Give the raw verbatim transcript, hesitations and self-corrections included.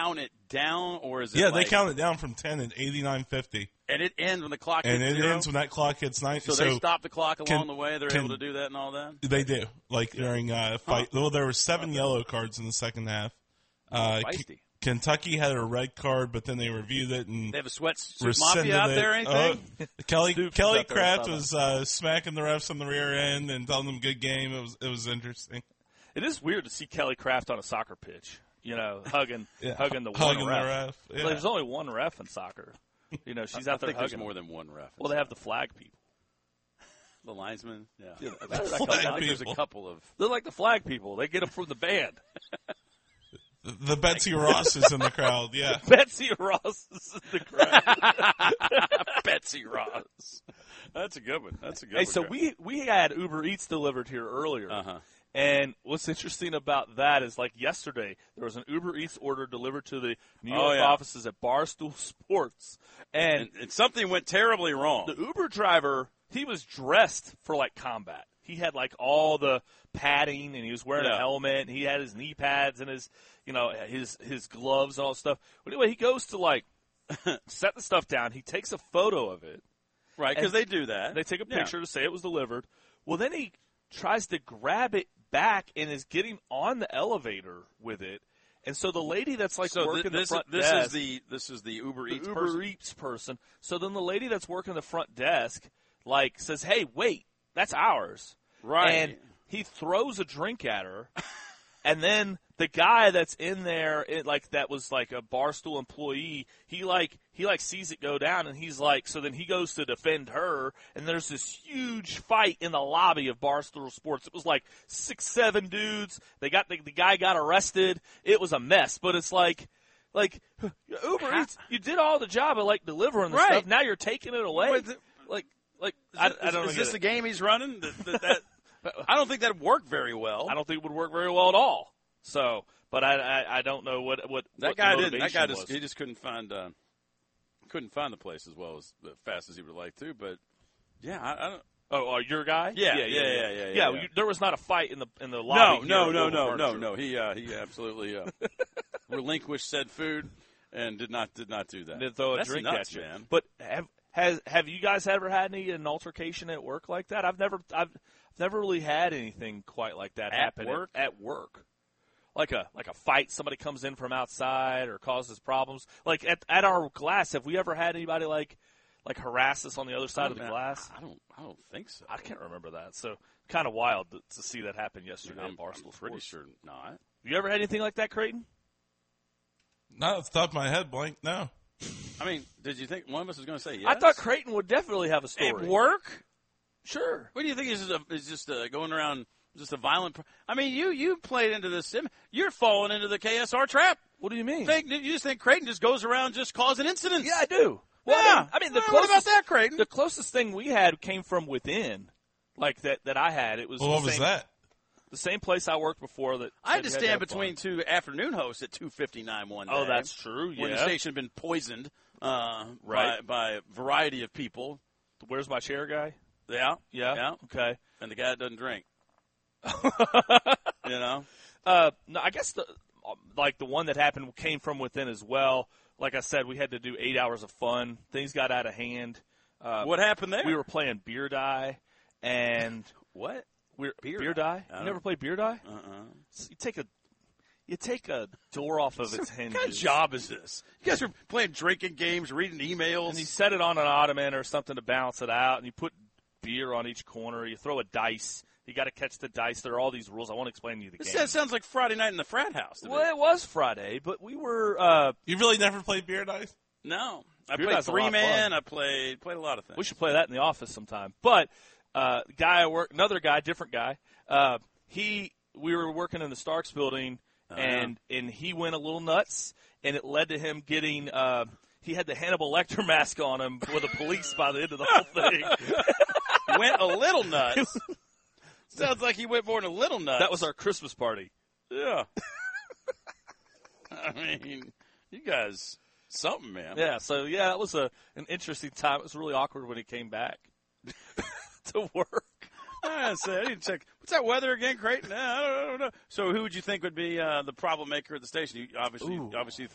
count it down, or is it? Yeah, like, they count it down from ten at eighty-nine fifty. And it ends when the clock and hits it zero? ends when that clock hits nine. So, so they stop the clock along can, the way. They're can, able to do that and all that. They do. Like during uh, fight. Huh. Well, there were seven yellow cards in the second half. Uh, Feisty. K- Kentucky had a red card, but then they reviewed it and They have a sweat suit rescinded mafia out it. there or anything? Uh, Kelly Stoops Kelly out there Kraft with was uh, smacking the refs on the rear end and telling them good game. It was it was interesting. It is weird to see Kelly Kraft on a soccer pitch, you know, hugging Yeah, hugging the hugging one ref. the ref. Yeah. Well, there's only one ref in soccer. You know, she's I out there think hugging. there's more than one ref. Well, they have the flag people. The linesman. Yeah. Yeah, I they're think like flag there's a people. couple of. They're like the flag people. They get them from the band. The, the Betsy Ross is in the crowd. Yeah. Betsy Ross is in the crowd. Betsy Ross. That's a good one. That's a good Hey, one. so we we had Uber Eats delivered here earlier. Uh-huh. And what's interesting about that is, like yesterday, there was an Uber Eats order delivered to the New Oh, York yeah. offices at Barstool Sports. And, And, and something went terribly wrong. the Uber driver, he was dressed for, like, combat. He had, like, all the padding, and he was wearing Yeah. a helmet, and he had his knee pads and his, you know, his, his gloves and all that stuff. But anyway, he goes to, like, set the stuff down. He takes a photo of it. Right, because And they do that. They take a Yeah. picture to say it was delivered. Well, then he tries to grab it back and is getting on the elevator with it. And so the lady that's like So th- working this, the front this desk, is the this is the Uber the Eats Uber person. Eats person. So then the lady that's working the front desk like says, "Hey, wait, that's ours." Right. And he throws a drink at her. And then the guy that's in there, it, like that was like a Barstool employee. He like he like sees it go down, and he's like, so then he goes to defend her, and there's this huge fight in the lobby of Barstool Sports. It was like six, seven dudes. They got the, the guy got arrested. It was a mess, but it's like. Like Uber Eats, you did all the job of like delivering the Right. stuff. Now you're taking it away. Wait, th- like, like Is, I, this- I don't is get this it. the game he's running? That, that, that, I don't think that'd work very well. I don't think it would work very well at all. So, but I, I, I don't know what what that what guy the didn't. That motivation guy just was. he just couldn't find uh, couldn't find the place as well as as fast as he would like to. But yeah, I, I don't. Oh, uh, your guy? Yeah, yeah, yeah, yeah, yeah, Yeah, yeah. you, there was not a fight in the in the No, lobby. no, here no, over no, no, furniture. no. He uh, he absolutely uh, relinquished said food and did not did not do that. Did throw a That's drink nuts, at you, man. But have has have you guys ever had any an altercation at work like that? I've never I've never really had anything quite like that At happen work? At, at work. Like a like a fight, somebody comes in from outside or causes problems. Like at at our glass, have we ever had anybody like like harass us on the other side of the Man, glass? I don't. I don't think so. I can't remember that. So kind of wild to, to see that happen yesterday I'm, at Barstool I'm pretty Sports. sure not. You ever had anything like that, Creighton? Not off the top of my head, blank. No. I mean, did you think one of us was going to say yes? I thought Creighton would definitely have a story. At work? Sure. What do you think is just, a, is just uh, going around just a violent? Pr- I mean, you you played into this. sim- You're falling into the K S R trap. What do you mean? Think, you just think Creighton just goes around just causing incidents? Yeah, I do. Well, Yeah. I mean, I mean the Well, what closest, about that, Creighton? The closest thing we had came from within, like that that I had. It was Well, the what was same, that? The same place I worked before. That I had that to you stand have between fun. two afternoon hosts at two fifty-nine one day. Oh, that's true. When the Yeah. station had been poisoned uh, Right. by, by a variety of people. Where's my chair guy? Yeah. Yeah. Yeah. Okay. And the guy that doesn't drink. You know? Uh, no, I guess the like the one that happened came from within as well. Like I said, we had to do eight hours of fun. Things got out of hand. Uh, What happened there? We were playing beer die, and What? we Beer beer, die? die. I You don't- never played beer die? Uh-uh. You take a you take a door off of its hinges. What kind of job is this? You guys are playing drinking games, reading emails. And you set it on an ottoman or something to balance it out, and you put beer on each corner. You throw a dice. You got to catch the dice. There are all these rules. I won't explain to you the This game. sounds- sounds like Friday night in the frat house. to me. Well, it was Friday, but we were uh, You really never played beer dice? No. I Beer played die's a lot of three man. fun. I played played a lot of things. we should play that in the office sometime. But uh, guy I work, another guy, different guy. Uh, he we were working in the Starks building, Uh-huh. and and he went a little nuts, and it led to him getting. Uh, he had the Hannibal Lecter mask on him with the police by the end of the whole thing. Went a little nuts. Sounds like he went more than a little nuts. That was our Christmas party. Yeah. I mean, you guys, something, man. Yeah, so yeah, it was a an interesting time. It was really awkward when he came back to work. I said, I need to check. What's that weather again, Creighton? No, I don't, I don't know. So, who would you think would be uh, the problem maker at the station? You obviously, Ooh. obviously, you think